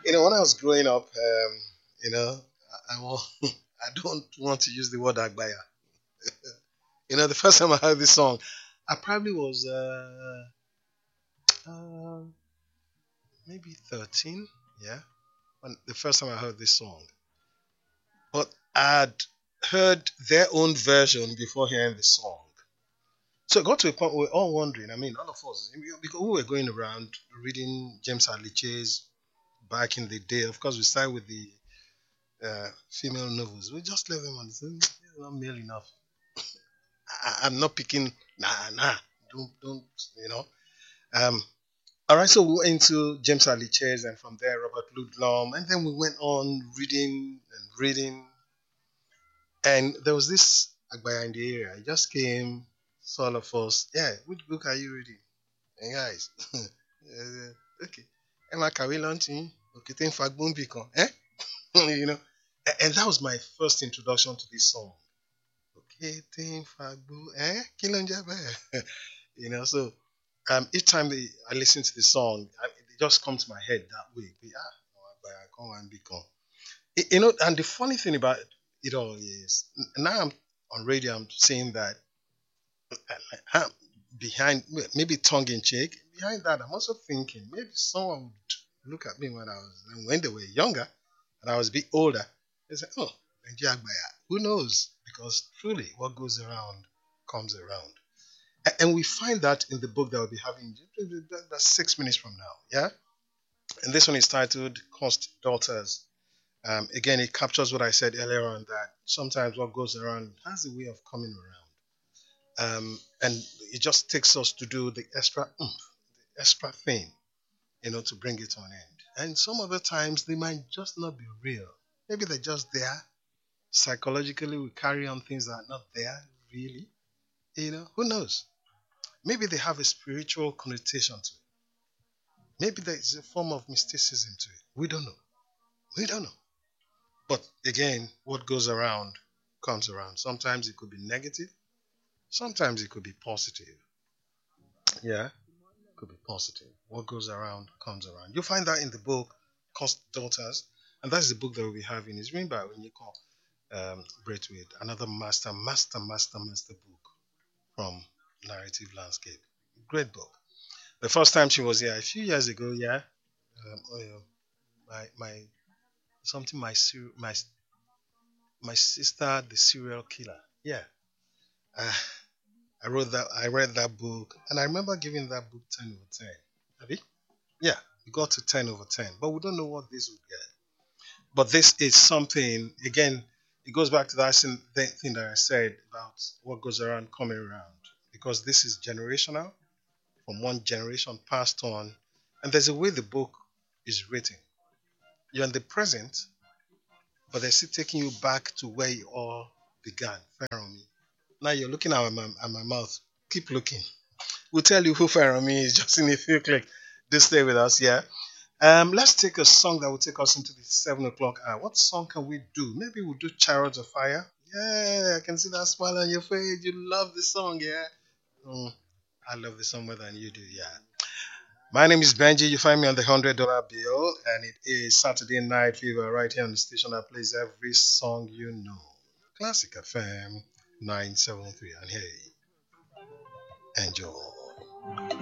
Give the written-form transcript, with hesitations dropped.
When I was growing up, I don't want to use the word agbaya. The first time I heard this song, I probably was uh, maybe 13. Yeah, when the first time I heard this song, but I'd heard their own version before hearing the song. So it got to a point where we're all wondering. I mean, all of us, because we were going around reading James Hadley Chase back in the day. Of course, we started with the female novels. We just left them on the same. Not male enough. I'm not picking. Nah. Don't. You know. Um. All right. So we went into James Hadley Chase, and from there Robert Ludlum, and then we went on reading and reading. And there was this Agbaya in the area. He just came, saw all of us. Yeah, which book are you reading? And guys, okay. Emma Kawi launching. Okay, think Fagbumbi kan. Eh? you know. And that was my first introduction to this song. Okay, think Fagbu. Eh? Kilonjabe. So each time I listen to the song, it just comes to my head that way. I can't and become. And the funny thing about it all is now I'm on radio, I'm saying that uh, behind, maybe tongue in cheek, behind that, I'm also thinking maybe someone would look at me when they were younger and I was a bit older. They say, oh, Nigeria Agbaya. Who knows? Because truly, what goes around comes around. And we find that in the book that we'll be having that's 6 minutes from now. Yeah? And this one is titled Cost Daughters. Again, it captures what I said earlier on that sometimes what goes around has a way of coming around. And it just takes us to do the extra thing, to bring it to an end. And some other times they might just not be real. Maybe they're just there. Psychologically, we carry on things that are not there, really. Who knows? Maybe they have a spiritual connotation to it. Maybe there is a form of mysticism to it. We don't know. We don't know. But again, what goes around comes around. Sometimes it could be negative. Sometimes it could be positive. Yeah, it could be positive. What goes around comes around. You'll find that in the book, Cost Daughters. And that's the book that we'll be having. It's written by Onyeko Braithwaite, another master book from Narrative Landscape. Great book. The first time she was here a few years ago, yeah, my something my sister the serial killer. Yeah, uh, I read that book, and I remember giving that book 10/10. Have you? Yeah, we got to 10/10, but we don't know what this will get. But this is something again. It goes back to that thing that I said about what goes around coming around, because this is generational, from one generation passed on, and there's a way the book is written. You're in the present, but they're still taking you back to where you all began. Pharaoh. Now you're looking at my mouth. Keep looking. We'll tell you who Pharaoh is just in a few clicks. Just stay with us, yeah. Let's take a song that will take us into the 7 o'clock hour. What song can we do? Maybe we'll do Chariots of Fire. Yeah, I can see that smile on your face. You love the song, yeah. Mm, I love the song more than you do, yeah. My name is Benji. You find me on the $100 bill, and it is Saturday Night Fever right here on the station that plays every song you know. Classic FM 973. And hey, enjoy.